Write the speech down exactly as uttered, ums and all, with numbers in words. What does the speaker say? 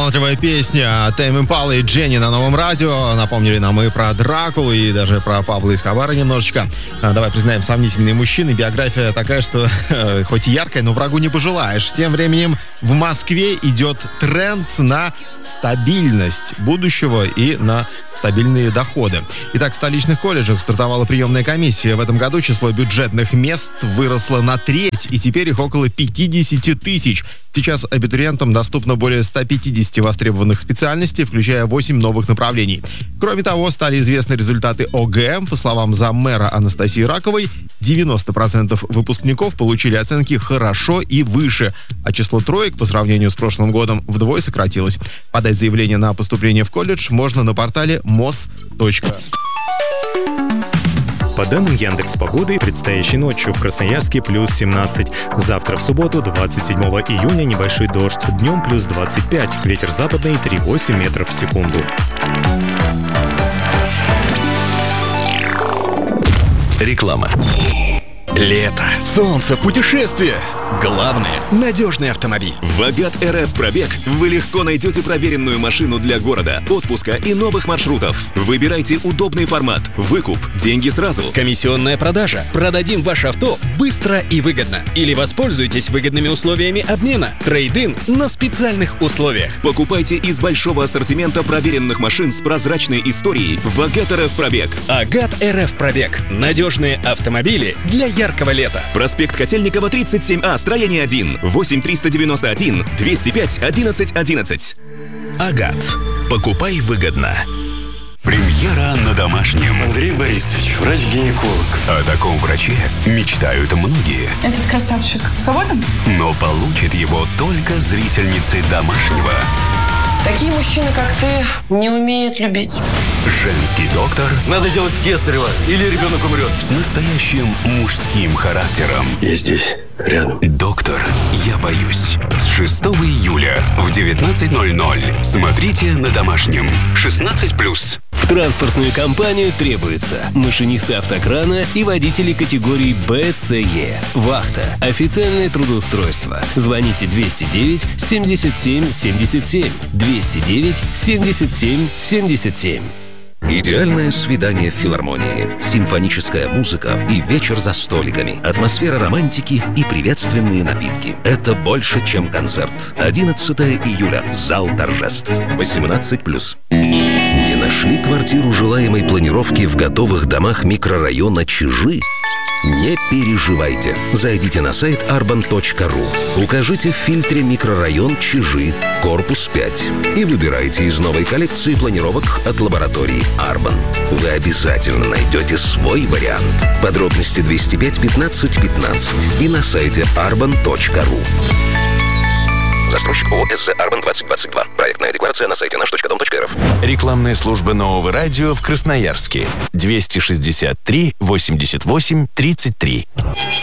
талантливая песня Тейм Импала и Дженни на Новом радио. Напомнили нам и про Дракулу, и даже про Пабло Эскобара немножечко. Давай признаем, сомнительные мужчины. Биография такая, что хоть и яркая, но врагу не пожелаешь. Тем временем в Москве идет тренд на стабильность будущего и на стабильные доходы. Итак, в столичных колледжах стартовала приемная комиссия. В этом году число бюджетных мест выросло на треть, и теперь их около пятьдесят тысяч. Сейчас абитуриентам доступно более ста пятидесяти востребованных специальностей, включая восемь новых направлений. Кроме того, стали известны результаты ОГЭ. По словам заммэра Анастасии Раковой, девяносто процентов выпускников получили оценки «хорошо» и выше, а число троек по сравнению с прошлым годом вдвое сократилось. Подать заявление на поступление в колледж можно на портале мос точка ру. По данным Яндекс.Погоды, предстоящей ночью в Красноярске плюс семнадцать. Завтра в субботу, двадцать седьмого июня, небольшой дождь. Днем плюс двадцать пять. Ветер западный три целых восемь десятых метров в секунду. Реклама. Лето, солнце, путешествия. Главное – надежный автомобиль. В Агат РФ Пробег вы легко найдете проверенную машину для города, отпуска и новых маршрутов. Выбирайте удобный формат. Выкуп, деньги сразу. Комиссионная продажа. Продадим ваше авто быстро и выгодно. Или воспользуйтесь выгодными условиями обмена. Трейд-ин на специальных условиях. Покупайте из большого ассортимента проверенных машин с прозрачной историей в Агат РФ Пробег. Агат РФ Пробег. Надежные автомобили для яркого лета. Проспект Котельникова, тридцать семь А, строение один. восемь триста девяносто один двести пять одиннадцать одиннадцать. Агат. Покупай выгодно. Премьера на домашнем. Андрей Борисович, врач-гинеколог. О таком враче мечтают многие. Этот красавчик свободен? Но получит его только зрительницы домашнего. Такие мужчины, как ты, не умеют любить. Женский доктор. Надо делать кесарево, или ребенок умрет. С настоящим мужским характером. Я здесь, рядом. Доктор, я боюсь. С шестого июля в девятнадцать ноль ноль. Смотрите на домашнем. шестнадцать плюс. В транспортную компанию требуется машинисты автокрана и водители категорий Б, С, Е. Вахта. Официальное трудоустройство. Звоните двести девять семьдесят семь семьдесят семь. двести девять семьдесят семь семьдесят семь. Идеальное свидание в филармонии, симфоническая музыка и вечер за столиками, атмосфера романтики и приветственные напитки. Это больше, чем концерт. одиннадцатого июля. Зал торжеств. восемнадцать плюс. Не нашли квартиру желаемой планировки в готовых домах микрорайона Чижи? Не переживайте. Зайдите на сайт арбан точка ру. Укажите в фильтре микрорайон Чижи, корпус пять. И выбирайте из новой коллекции планировок от лаборатории Арбан. Вы обязательно найдете свой вариант. Подробности двести пять пятнадцать пятнадцать и на сайте арбан точка ру. Застройщик ООО СЗ Арбан двадцать двадцать два. Проектная декларация на сайте наш точка дом точка рф. Рекламная служба Нового радио в Красноярске. двести шестьдесят три восемьдесят восемь тридцать три.